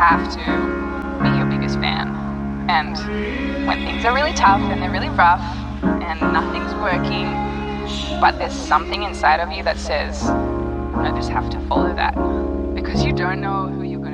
have to be your biggest fan. And when things are really tough and they're really rough and nothing's working, but there's something inside of you that says, I just have to follow that. Because you don't know who you're going